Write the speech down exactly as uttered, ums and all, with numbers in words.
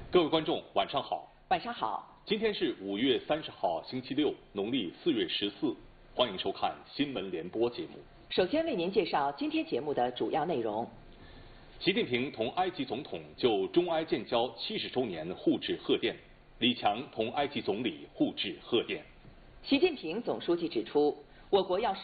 各位观众，晚上好。 晚上好。 今天是五月三十号，星期六，农历四月十四。欢迎收看新闻联播节目。 首先为您介绍今天节目的主要内容。 习近平同埃及总统就中埃建交七十周年互致贺电，李强同埃及总理互致贺电。 习近平总书记指出，我国要实